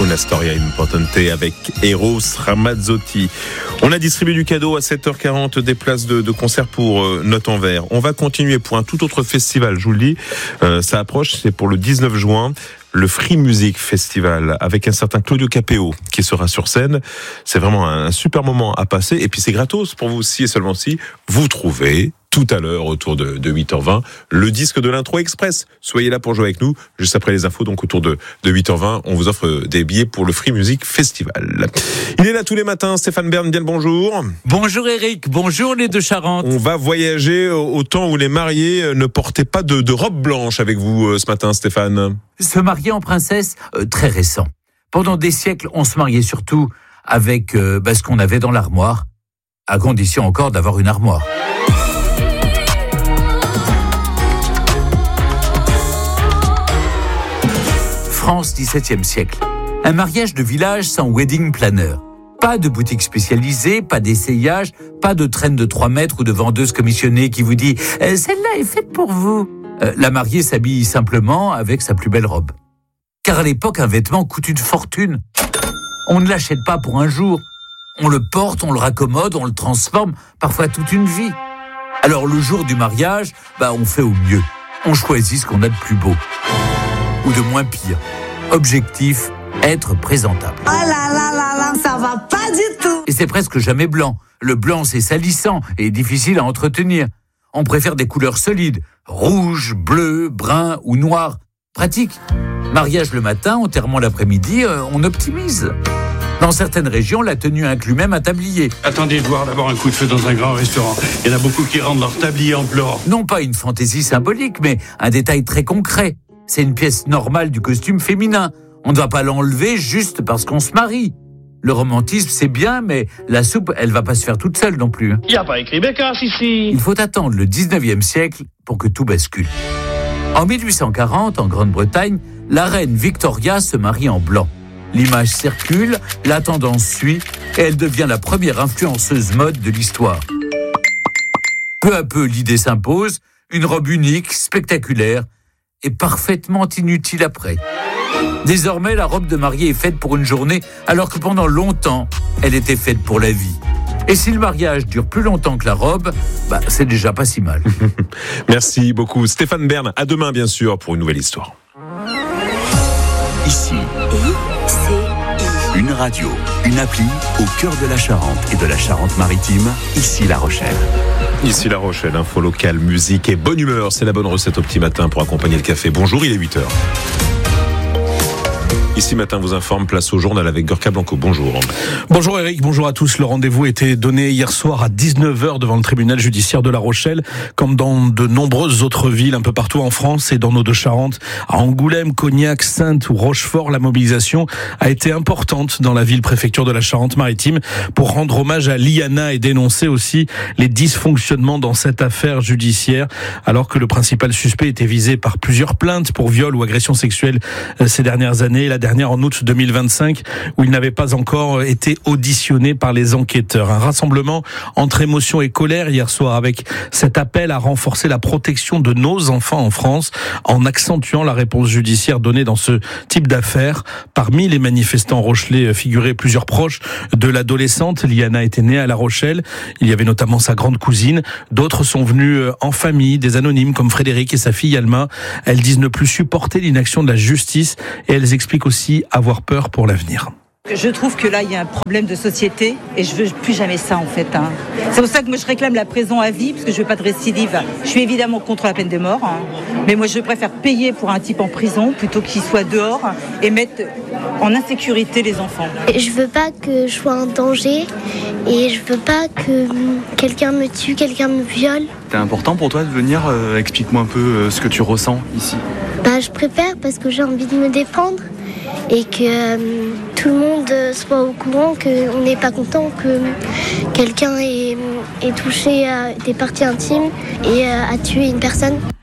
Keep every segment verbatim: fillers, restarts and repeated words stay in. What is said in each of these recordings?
Una storia importante avec Eros Ramazzotti. On a distribué du cadeau à sept heures quarante, des places de, de concert pour euh, Notes en Vert. On va continuer pour un tout autre festival, je vous le dis. Euh, ça approche, c'est pour le dix-neuf juin. Le Free Music Festival avec un certain Claudio Capéo qui sera sur scène. C'est vraiment un super moment à passer. Et puis c'est gratos pour vous si et seulement si vous trouvez tout à l'heure autour de, de huit heures vingt le disque de l'intro express. Soyez là pour jouer avec nous juste après les infos. Donc autour de, de huit heures vingt, on vous offre des billets pour le Free Music Festival. Il est là tous les matins. Stéphane Bern, bien le bonjour. Bonjour Eric, bonjour les deux Charentes. On va voyager au temps où les mariés ne portaient pas de, de robe blanche avec vous ce matin, Stéphane. Se marier en princesse, euh, très récent. Pendant des siècles, on se mariait surtout avec euh, bah, ce qu'on avait dans l'armoire, à condition encore d'avoir une armoire. France, dix-septième siècle. Un mariage de village sans wedding planner. Pas de boutique spécialisée, pas d'essayage, pas de traîne de trois mètres ou de vendeuse commissionnée qui vous dit euh, « celle-là est faite pour vous ». Euh, la mariée s'habille simplement avec sa plus belle robe. Car à l'époque, un vêtement coûte une fortune. On ne l'achète pas pour un jour. On le porte, on le raccommode, on le transforme, parfois toute une vie. Alors le jour du mariage, bah, on fait au mieux. On choisit ce qu'on a de plus beau. Ou de moins pire. Objectif, être présentable. Oh là là là là, ça va pas du tout. Et c'est presque jamais blanc. Le blanc, c'est salissant et difficile à entretenir. On préfère des couleurs solides, rouge, bleu, brun ou noir. Pratique. Mariage le matin, enterrement l'après-midi, euh, on optimise. Dans certaines régions, la tenue inclut même un tablier. Attendez de voir d'abord un coup de feu dans un grand restaurant. Il y en a beaucoup qui rendent leur tablier en pleurant. Non pas une fantaisie symbolique, mais un détail très concret. C'est une pièce normale du costume féminin. On ne va pas l'enlever juste parce qu'on se marie. Le romantisme, c'est bien, mais la soupe, elle va pas se faire toute seule non plus. Il n'y a pas écrit Bécasse ici. Il faut attendre le dix-neuvième siècle pour que tout bascule. En mille huit cent quarante, en Grande-Bretagne, la reine Victoria se marie en blanc. L'image circule, la tendance suit, et elle devient la première influenceuse mode de l'histoire. Peu à peu, l'idée s'impose, une robe unique, spectaculaire, et parfaitement inutile après. Désormais, la robe de mariée est faite pour une journée, alors que pendant longtemps, elle était faite pour la vie. Et si le mariage dure plus longtemps que la robe, bah, c'est déjà pas si mal. Merci beaucoup. Stéphane Bern, à demain bien sûr pour une nouvelle histoire. Ici, une radio, une appli au cœur de la Charente et de la Charente-Maritime, ici La Rochelle. Ici La Rochelle, info locale, musique et bonne humeur. C'est la bonne recette au petit matin pour accompagner le café. Bonjour, il est huit heures. Ici Matin vous informe, place au journal avec Gorka Blanco. Bonjour. Bonjour Eric, bonjour à tous. Le rendez-vous était donné hier soir à dix-neuf heures devant le tribunal judiciaire de La Rochelle, comme dans de nombreuses autres villes un peu partout en France et dans nos deux Charentes. À Angoulême, Cognac, Saintes ou Rochefort, la mobilisation a été importante dans la ville-préfecture de la Charente-Maritime pour rendre hommage à Liana et dénoncer aussi les dysfonctionnements dans cette affaire judiciaire, alors que le principal suspect était visé par plusieurs plaintes pour viol ou agression sexuelle ces dernières années. La dernière en août deux mille vingt-cinq, où il n'avait pas encore été auditionné par les enquêteurs. Un rassemblement entre émotion et colère hier soir, avec cet appel à renforcer la protection de nos enfants en France, en accentuant la réponse judiciaire donnée dans ce type d'affaires. Parmi les manifestants rochelais figuraient plusieurs proches de l'adolescente. Liana était née à La Rochelle. Il y avait notamment sa grande cousine. D'autres sont venus en famille, des anonymes comme Frédéric et sa fille Alma. Elles disent ne plus supporter l'inaction de la justice et elles expliquent aussi avoir peur pour l'avenir. Je trouve que là, il y a un problème de société et je veux plus jamais ça en fait. Hein. C'est pour ça que moi je réclame la prison à vie, parce que je veux pas de récidive. Je suis évidemment contre la peine de mort, hein. Mais moi je préfère payer pour un type en prison plutôt qu'il soit dehors et mettre en insécurité les enfants. Je veux pas que je sois en danger et je veux pas que quelqu'un me tue, quelqu'un me viole. C'est important pour toi de venir, euh, explique-moi un peu euh, ce que tu ressens ici. Bah, je préfère parce que j'ai envie de me défendre et que euh, tout le monde soit au courant qu'on n'est pas content que quelqu'un ait, ait touché à des parties intimes et euh, a tué une personne.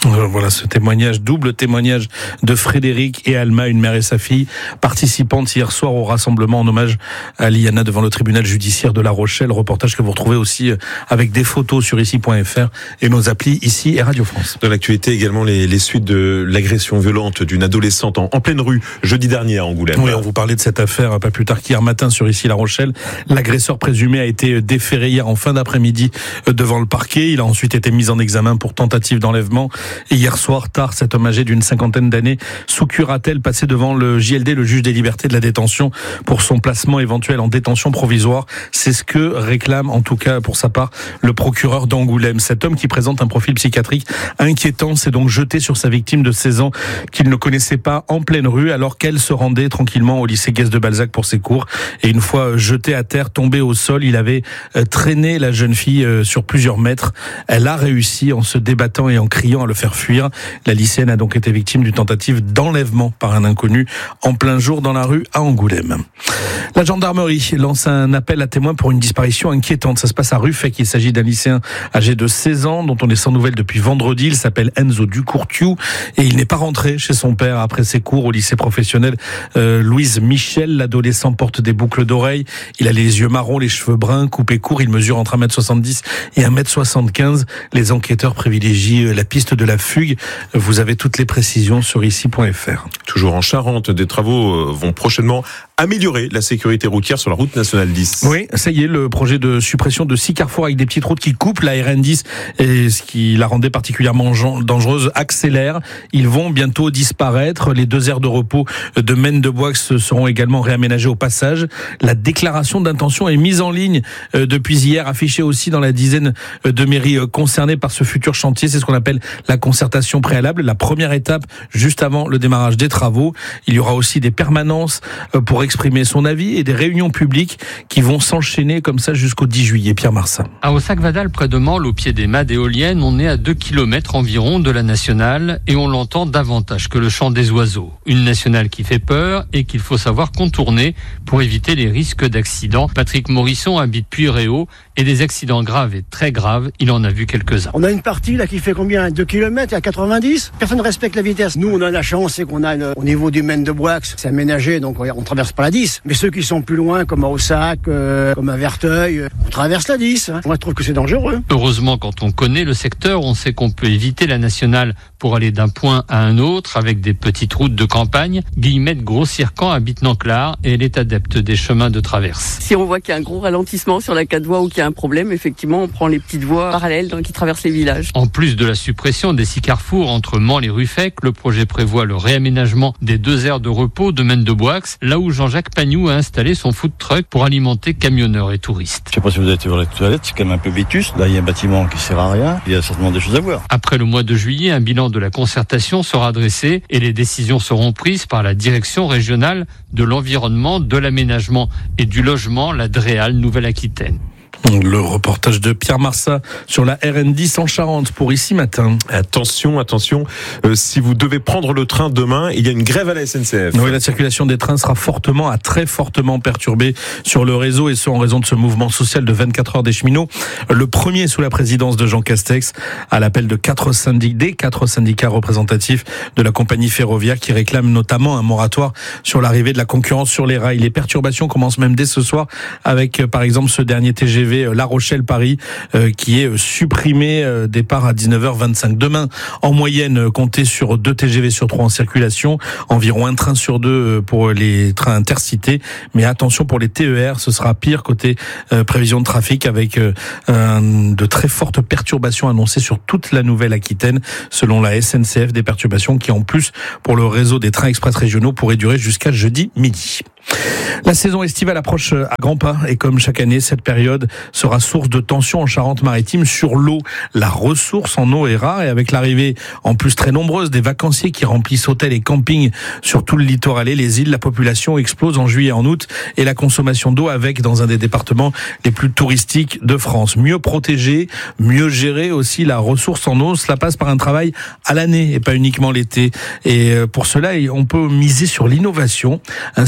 Voilà ce témoignage, double témoignage de Frédéric et Alma, une mère et sa fille, participantes hier soir au rassemblement en hommage à Liana devant le tribunal judiciaire de La Rochelle. Reportage que vous retrouvez aussi avec des photos sur ici point f r et nos applis ici et Radio France. Dans l'actualité également, les, les suites de l'agression violente d'une adolescente en, en pleine rue jeudi dernier à Angoulême. Oui, on vous parlait de cette affaire pas plus tard qu'hier matin sur ici La Rochelle. L'agresseur présumé a été déféré hier en fin d'après-midi devant le parquet. Il a ensuite été mis en examen pour tentative d'enlèvement. Et hier soir, tard, cet homme âgé d'une cinquantaine d'années, sous curatelle, passé devant le J L D, le juge des libertés de la détention, pour son placement éventuel en détention provisoire. C'est ce que réclame, en tout cas pour sa part, le procureur d'Angoulême. Cet homme qui présente un profil psychiatrique inquiétant s'est donc jeté sur sa victime de seize ans qu'il ne connaissait pas en pleine rue alors qu'elle se rendait tranquillement au lycée Guès de Balzac pour ses cours. Et une fois jeté à terre, tombé au sol, il avait traîné la jeune fille sur plusieurs mètres. Elle a réussi en se débattant et en criant à le faire fuir. La lycéenne a donc été victime d'une tentative d'enlèvement par un inconnu en plein jour dans la rue à Angoulême. La gendarmerie lance un appel à témoins pour une disparition inquiétante. Ça se passe à Ruffec. Il s'agit d'un lycéen âgé de seize ans dont on est sans nouvelles depuis vendredi. Il s'appelle Enzo Ducourtiou et il n'est pas rentré chez son père après ses cours au lycée professionnel euh, Louise Michel. L'adolescent porte des boucles d'oreilles. Il a les yeux marrons, les cheveux bruns, coupés courts. Il mesure entre un mètre soixante-dix et un mètre soixante-quinze. Les enquêteurs privilégient la piste de la fugue. Vous avez toutes les précisions sur ici point f r. Toujours en Charente, des travaux vont prochainement améliorer la sécurité routière sur la route nationale dix. Oui, ça y est, le projet de suppression de six carrefours avec des petites routes qui coupent la R N dix et ce qui la rendait particulièrement dangereuse accélère. Ils vont bientôt disparaître. Les deux aires de repos de Maine-de-Boix seront également réaménagées au passage. La déclaration d'intention est mise en ligne depuis hier, affichée aussi dans la dizaine de mairies concernées par ce futur chantier. C'est ce qu'on appelle la concertation préalable, la première étape juste avant le démarrage des travaux. Il y aura aussi des permanences pour exprimer son avis et des réunions publiques qui vont s'enchaîner comme ça jusqu'au dix juillet. Pierre Marsat. À Ossac-Vadal, près de Mansle, au pied des mâts d'éoliennes, on est à deux kilomètres environ de la nationale et on l'entend davantage que le chant des oiseaux. Une nationale qui fait peur et qu'il faut savoir contourner pour éviter les risques d'accidents. Patrick Morisson habite Puyréau et des accidents graves et très graves, il en a vu quelques-uns. On a une partie là qui fait combien? deux kilomètres à quatre-vingt-dix. Personne ne respecte la vitesse. Nous, on a la chance, c'est qu'on a une, au niveau du Maine-de-Boix, c'est aménagé, donc on traverse pas la dix. Mais ceux qui sont plus loin, comme à Ossac, euh, comme à Verteuil, euh, on traverse la dix. Hein. Moi, je trouve que c'est dangereux. Heureusement, quand on connaît le secteur, on sait qu'on peut éviter la nationale pour aller d'un point à un autre avec des petites routes de campagne. Guillemette Gros-Circan habite Nanclar et elle est adepte des chemins de traverse. Si on voit qu'il y a un gros ralentissement sur la quatre voies ou qu'il y a un problème, effectivement, on prend les petites voies parallèles donc, qui traversent les villages. En plus de la suppression des six carrefours entre Mansle et Ruffec, le projet prévoit le réaménagement des deux aires de repos de Maine-de-Boix, là où Jean-Jacques Pagnou a installé son food truck pour alimenter camionneurs et touristes. Je sais pas si vous avez été voir les toilettes, c'est quand même un peu vétuste. Là, il y a un bâtiment qui sert à rien. Il y a certainement des choses à voir. Après le mois de juillet, un bilan de la concertation sera dressé et les décisions seront prises par la direction régionale de l'environnement, de l'aménagement et du logement, la DREAL Nouvelle-Aquitaine. Le reportage de Pierre Marsat sur la R N dix en Charente pour ici matin. Attention, attention, euh, si vous devez prendre le train demain, il y a une grève à la S N C F. Oui, la circulation des trains sera fortement à très fortement perturbée sur le réseau et ce en raison de ce mouvement social de vingt-quatre heures des cheminots. Le premier sous la présidence de Jean Castex à l'appel de quatre syndicats, des quatre syndicats représentatifs de la compagnie ferroviaire qui réclament notamment un moratoire sur l'arrivée de la concurrence sur les rails. Les perturbations commencent même dès ce soir avec par exemple ce dernier T G V La Rochelle-Paris euh, qui est supprimé, euh, départ à dix-neuf heures vingt-cinq. Demain, en moyenne, comptez sur deux T G V sur trois en circulation, environ un train sur deux pour les trains intercités. Mais attention pour les T E R, ce sera pire côté euh, prévision de trafic avec euh, un, de très fortes perturbations annoncées sur toute la Nouvelle-Aquitaine. Selon la S N C F, des perturbations qui en plus pour le réseau des trains express régionaux pourraient durer jusqu'à jeudi midi. La saison estivale approche à grands pas et comme chaque année, cette période sera source de tensions en Charente-Maritime sur l'eau. La ressource en eau est rare et avec l'arrivée en plus très nombreuse des vacanciers qui remplissent hôtels et campings sur tout le littoral et les îles, la population explose en juillet et en août et la consommation d'eau avec dans un des départements les plus touristiques de France. Mieux protéger, mieux gérer aussi la ressource en eau, cela passe par un travail à l'année et pas uniquement l'été. Et pour cela, on peut miser sur l'innovation. Ainsi, l'agglomération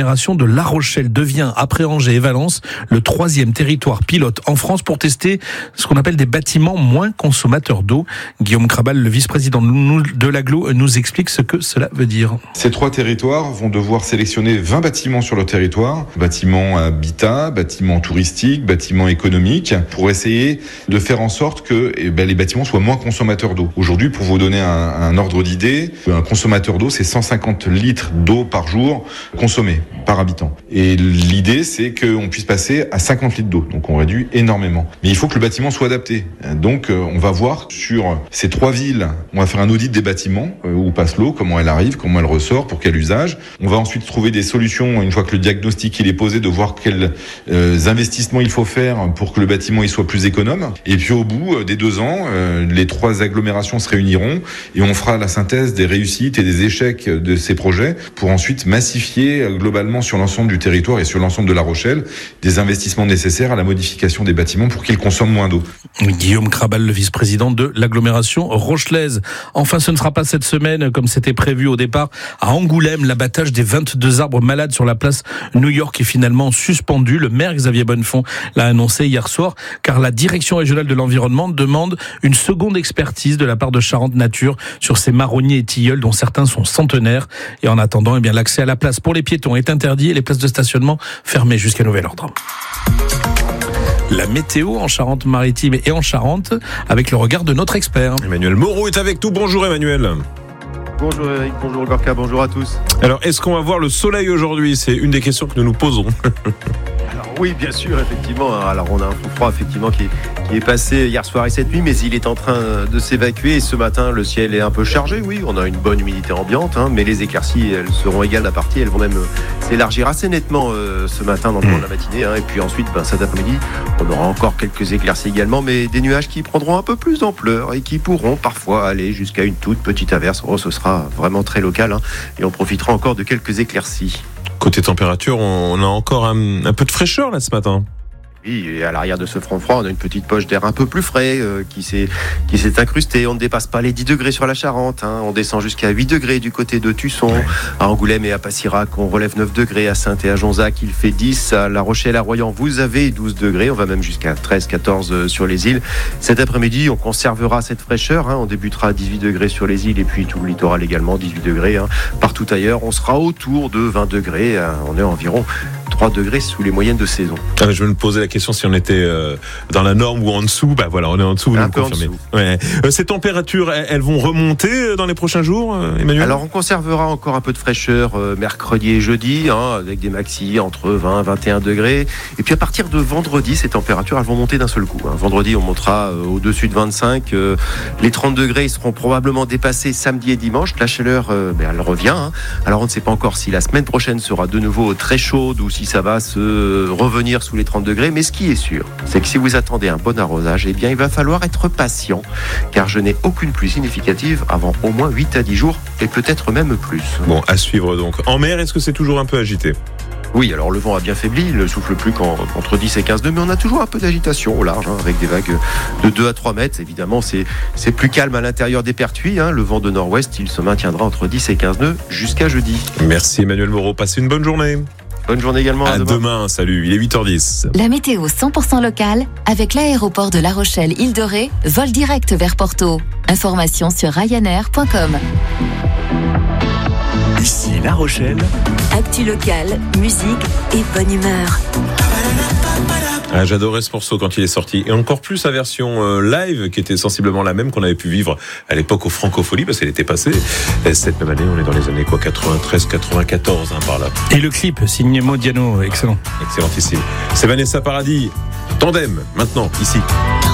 l'agglomération de La Rochelle devient, après Angers et Valence, le troisième territoire pilote en France pour tester ce qu'on appelle des bâtiments moins consommateurs d'eau. Guillaume Krabal, le vice-président de l'agglo, nous explique ce que cela veut dire. Ces trois territoires vont devoir sélectionner vingt bâtiments sur leur territoire, bâtiments habitat, bâtiments touristiques, bâtiments économiques, pour essayer de faire en sorte que eh ben, les bâtiments soient moins consommateurs d'eau. Aujourd'hui, pour vous donner un, un ordre d'idée, un consommateur d'eau, c'est cent cinquante litres d'eau par jour consommés par habitant. Et l'idée, c'est qu'on puisse passer à cinquante litres d'eau. Donc on réduit énormément. Mais il faut que le bâtiment soit adapté. Donc on va voir sur ces trois villes, on va faire un audit des bâtiments, où passe l'eau, comment elle arrive, comment elle ressort, pour quel usage. On va ensuite trouver des solutions, une fois que le diagnostic il est posé, de voir quels euh, investissements il faut faire pour que le bâtiment il soit plus économe. Et puis au bout euh, des deux ans, euh, les trois agglomérations se réuniront et on fera la synthèse des réussites et des échecs de ces projets pour ensuite massifier euh, globalement sur l'ensemble du territoire et sur l'ensemble de La Rochelle des investissements nécessaires à la modification des bâtiments pour qu'ils consomment moins d'eau. Guillaume Krabal, le vice-président de l'agglomération rochelaise. Enfin, ce ne sera pas cette semaine, comme c'était prévu au départ, à Angoulême. L'abattage des vingt-deux arbres malades sur la place New York est finalement suspendu. Le maire Xavier Bonnefond l'a annoncé hier soir, car la direction régionale de l'environnement demande une seconde expertise de la part de Charente Nature sur ces marronniers et tilleuls dont certains sont centenaires. Et en attendant, eh bien, l'accès à la place pour les piétons est interdit et les places de stationnement fermées jusqu'à nouvel ordre. La météo en Charente-Maritime et en Charente avec le regard de notre expert. Emmanuel Moreau est avec nous. Bonjour Emmanuel. Bonjour Eric, bonjour Gorka, bonjour à tous. Alors, est-ce qu'on va voir le soleil aujourd'hui ? C'est une des questions que nous nous posons. Alors oui, bien sûr, effectivement. Alors on a un coup froid effectivement qui est, qui est passé hier soir et cette nuit, mais il est en train de s'évacuer. Et ce matin, le ciel est un peu chargé. Oui, on a une bonne humidité ambiante, hein, mais les éclaircies, elles seront égales à partie. Elles vont même s'élargir assez nettement euh, ce matin dans le cours de la matinée. Hein, et puis ensuite, ben, cet après-midi, on aura encore quelques éclaircies également, mais des nuages qui prendront un peu plus d'ampleur et qui pourront parfois aller jusqu'à une toute petite averse. Oh, ce sera vraiment très local, hein, et on profitera encore de quelques éclaircies. Côté température, on a encore un, un peu de fraîcheur là ce matin. Oui, et à l'arrière de ce front froid, on a une petite poche d'air un peu plus frais euh, qui s'est qui s'est incrustée. On ne dépasse pas les dix degrés sur la Charente. Hein. On descend jusqu'à huit degrés du côté de Tusson. À Angoulême et à Passirac, on relève neuf degrés. À Saint et à Jonzac, il fait dix. À La Rochelle, à Royan, vous avez douze degrés. On va même jusqu'à treize quatorze sur les îles. Cet après-midi, on conservera cette fraîcheur. Hein. On débutera à dix-huit degrés sur les îles et puis tout le littoral également, dix-huit degrés. Hein. Partout ailleurs, on sera autour de vingt degrés. Hein. On est environ trois degrés sous les moyennes de saison. Ah, je me posais la question si on était euh, dans la norme ou en dessous. Bah voilà, on est en dessous, vous un nous peu confirmez. En dessous. Ouais. Euh, ces températures, elles, elles vont remonter dans les prochains jours, euh, Emmanuel ? Alors on conservera encore un peu de fraîcheur euh, mercredi et jeudi, hein, avec des maxi entre vingt et vingt et un degrés. Et puis à partir de vendredi, ces températures elles vont monter d'un seul coup. Hein. Vendredi, on montera euh, au-dessus de vingt-cinq. Euh, les trente degrés, ils seront probablement dépassés samedi et dimanche. La chaleur, euh, ben, elle revient. Hein. Alors on ne sait pas encore si la semaine prochaine sera de nouveau très chaude ou si ça va se revenir sous les trente degrés, mais ce qui est sûr, c'est que si vous attendez un bon arrosage, eh bien il va falloir être patient, car je n'ai aucune pluie significative avant au moins huit à dix jours, et peut-être même plus. Bon, à suivre donc. En mer, est-ce que c'est toujours un peu agité ? Oui, alors le vent a bien faibli, il ne souffle plus qu'entre dix et quinze nœuds, mais on a toujours un peu d'agitation au large, hein, avec des vagues de deux à trois mètres. Évidemment, c'est, c'est plus calme à l'intérieur des pertuis. Hein. Le vent de nord-ouest, il se maintiendra entre dix et quinze nœuds jusqu'à jeudi. Merci Emmanuel Moreau, passez une bonne journée. Bonne journée également. À, à demain. demain. Salut, il est huit heures dix. La météo cent pour cent locale avec l'aéroport de La Rochelle Île de Ré, vol direct vers Porto. Information sur ryanair point com. Ici La Rochelle. Actu locale, musique et bonne humeur. Ah, j'adorais ce morceau quand il est sorti, et encore plus sa version euh, live qui était sensiblement la même qu'on avait pu vivre à l'époque au Francophonie, parce qu'elle était passée cette même année. On est dans les années quoi, quatre-vingt-treize quatre-vingt-quatorze, hein, par là. Et le clip signé Modiano, excellent. Excellentissime. C'est Vanessa Paradis, Tandem maintenant ici.